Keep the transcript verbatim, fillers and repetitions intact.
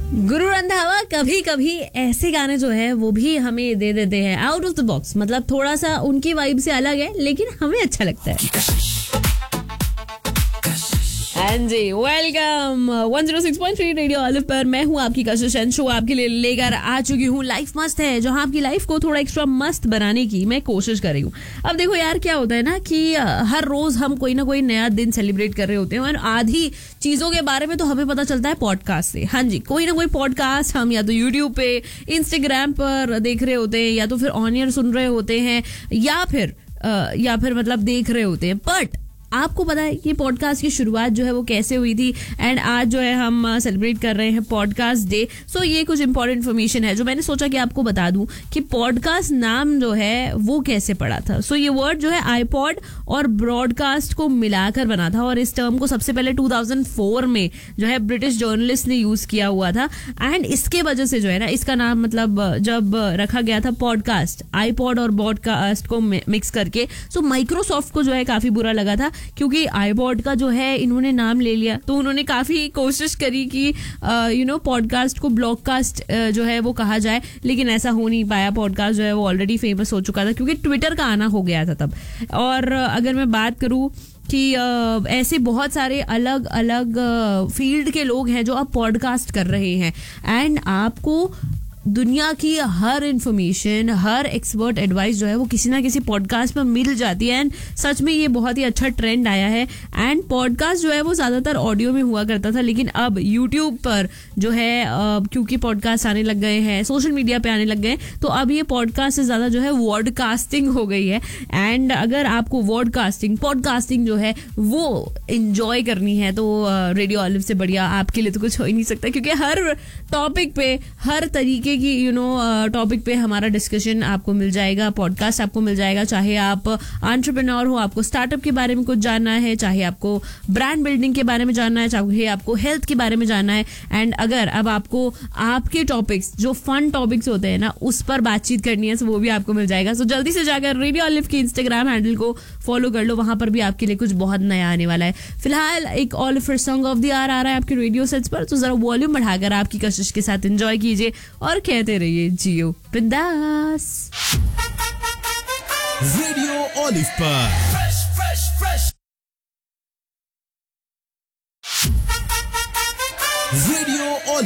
गुरु रंधावा कभी कभी ऐसे गाने जो है वो भी हमें दे देते हैं आउट ऑफ द बॉक्स, मतलब थोड़ा सा उनकी वाइब से अलग है लेकिन हमें अच्छा लगता है। हाँ जी, welcome one zero six point three radio olive पर मैं हूँ आपकी कशिश एंड शो आपके लिए लेकर आ चुकी हूँ लाइफ मस्त है, जहाँ आपकी लाइफ को थोड़ा एक्स्ट्रा मस्त बनाने की मैं कोशिश कर रही हूँ। अब देखो यार, क्या होता है ना कि हर रोज हम कोई ना कोई नया दिन सेलिब्रेट कर रहे होते हैं और आधी चीजों के बारे में तो हमें पता चलता है पॉडकास्ट से। हाँ जी, कोई ना कोई पॉडकास्ट हम या तो यूट्यूब पे, इंस्टाग्राम पर देख रहे होते हैं, या तो फिर ऑन एयर सुन रहे होते हैं, या फिर आ, या फिर मतलब देख रहे होते हैं। बट आपको पता है कि पॉडकास्ट की शुरुआत जो है वो कैसे हुई थी? एंड आज जो है हम सेलिब्रेट कर रहे हैं पॉडकास्ट डे। सो ये कुछ इंपॉर्टेंट इन्फॉर्मेशन है जो मैंने सोचा कि आपको बता दूं कि पॉडकास्ट नाम जो है वो कैसे पड़ा था। सो so ये वर्ड जो है आईपॉड और ब्रॉडकास्ट को मिलाकर बना था और इस टर्म को सबसे पहले टू थाउज़ेंड फोर में जो है ब्रिटिश जर्नलिस्ट ने यूज किया हुआ था। एंड इसके वजह से जो है ना इसका नाम मतलब जब रखा गया था पॉडकास्ट, आईपॉड और ब्रॉडकास्ट को मिक्स करके, सो माइक्रोसॉफ्ट को जो है काफी बुरा लगा था क्योंकि आईपॉड का जो है इन्होंने नाम ले लिया। तो उन्होंने काफी कोशिश करी कि यू नो पॉडकास्ट को ब्लॉगकास्ट जो है वो कहा जाए, लेकिन ऐसा हो नहीं पाया। पॉडकास्ट जो है वो ऑलरेडी फेमस हो चुका था क्योंकि ट्विटर का आना हो गया था तब। और अगर मैं बात करूं कि uh, ऐसे बहुत सारे अलग अलग फील्ड के लोग हैं जो अब पॉडकास्ट कर रहे हैं, एंड आपको दुनिया की हर इंफॉर्मेशन, हर एक्सपर्ट एडवाइस जो है वो किसी ना किसी पॉडकास्ट पर मिल जाती है। एंड सच में ये बहुत ही अच्छा ट्रेंड आया है। एंड पॉडकास्ट जो है वो ज्यादातर ऑडियो में हुआ करता था, लेकिन अब यूट्यूब पर जो है क्योंकि पॉडकास्ट आने लग गए हैं, सोशल मीडिया पे आने लग गए, तो अब ये पॉडकास्ट से ज्यादा जो है वॉडकास्टिंग हो गई है। एंड अगर आपको वॉडकास्टिंग, पॉडकास्टिंग जो है वो एंजॉय करनी है तो रेडियो ऑलिव से बढ़िया आपके लिए तो कुछ हो ही नहीं सकता, क्योंकि हर टॉपिक पे, हर तरीके कि यू नो टॉपिक पे हमारा डिस्कशन आपको मिल जाएगा, पॉडकास्ट आपको मिल जाएगा। चाहे आप एंटरप्रेन्योर हो, आपको स्टार्टअप के बारे में कुछ जानना है, चाहे आपको ब्रांड बिल्डिंग के बारे में जानना है, चाहे आपको हेल्थ के बारे में जानना है, एंड अगर अब आपको आपके टॉपिक्स जो फन टॉपिक्स होते हैं ना उस पर बातचीत करनी है तो वो भी आपको मिल जाएगा। सो जल्दी से जाकर रेडियो ऑलिव के इंस्टाग्राम हैंडल को फॉलो कर लो, वहां पर भी आपके लिए कुछ बहुत नया आने वाला है। फिलहाल एक Oliver song of the our आ रहा है आपके रेडियो सेट्स पर, तो जरा वॉल्यूम बढ़ाकर आपकी कशिश के साथ एंजॉय कीजिए और कहते रहिए जियो बिंदास। रेडियो ऑलिव पर fresh fresh fresh radio olive